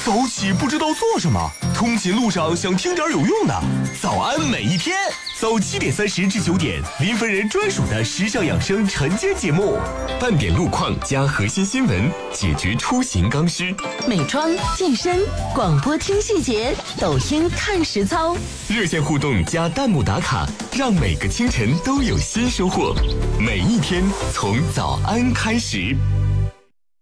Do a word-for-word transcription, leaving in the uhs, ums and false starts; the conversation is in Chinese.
早起不知道做什么，通勤路上想听点有用的。早安每一天，早七点三十至九点，林芬人专属的时尚养生晨间节目，半点路况加核心新闻，解决出行刚需。 美妆、健身、广播听细节，抖音看实操。 热线互动加弹幕打卡，让每个清晨都有新收获。每一天从早安开始。